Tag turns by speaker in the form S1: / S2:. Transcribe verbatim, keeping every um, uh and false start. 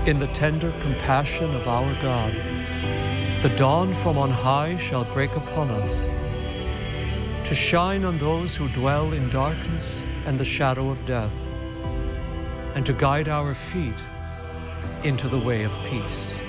S1: In the tender compassion of our God, the dawn from on high shall break upon us, to shine on those who dwell in darkness and the shadow of death, and to guide our feet into the way of peace.